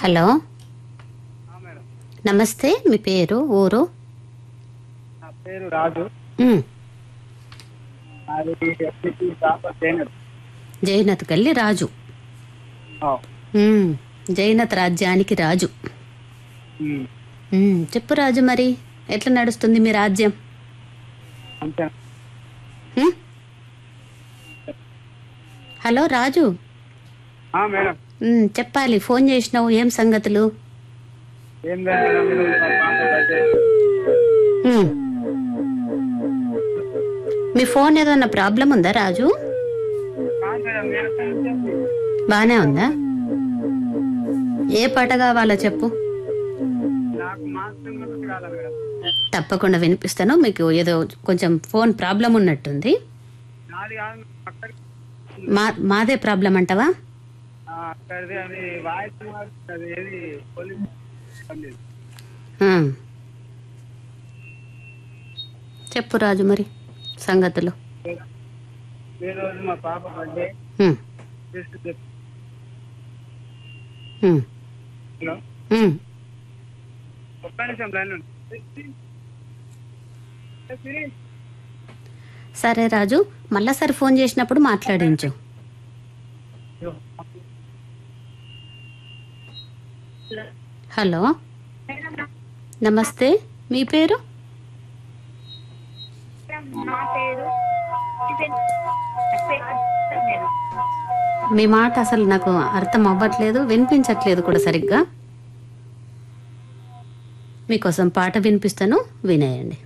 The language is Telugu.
Hello, madam. నమస్తే. మీ పేరు, ఊరు? నా పేరు రాజు. ఉమ్, అది ఎస్పీసీ ప్రాపర్ జైనర్. జైనత్ కల్లి రాజు. ఉమ్, జైనత్ రాజ్యానికి రాజు. చెప్పు రాజు, మరి ఎట్లా నడుస్తుంది మీ రాజ్యం? అంతే. ఉమ్, హలో రాజు. మేడం. చెప్పాలి, ఫోన్ చేసినావు, ఏం సంగతులు? ఏం లేదు మేడం, మీరు పాప బర్త్డే. ఉమ్, మీ ఫోన్ ఏదన్నా ప్రాబ్లం ఉందా రాజు? మేడం, మీరు ఫోన్ చేసి బానే ఉందా? ఏ పాట కావాలో చెప్పు. నాకు మాస్టర్ గురించి కావాలి మేడం. తప్పకుండా వినిపిస్తాను. మీకు ఏదో కొంచెం ఫోన్ ప్రాబ్లం ఉన్నట్టుంది. నాది కాదు మేడం, అక్కడికి మాదే ప్రాబ్లం అంటావా? అక్కడిది. అది వాయిస్ అది ఏది పోలీస్ లేదు. ఆ. చెప్పు రాజు, మరి సంగతులు. ఈ రోజు మా పాప బర్త్డే. ఉమ్, ఉమ్, హలో, ఉమ్. ఒక్క నిమిషం లైన్ ఉండు. సరే రాజు, మళ్ళాసారి ఫోన్ చేసినప్పుడు మాట్లాడించు. హలో, నమస్తే. మీ పేరు? నా పేరు మీ మాట అసలు నాకు అర్థం అవ్వట్లేదు, వినిపించట్లేదు కూడా సరిగ్గా. మీకోసం పాట వినిపిస్తాను, వినేయండి.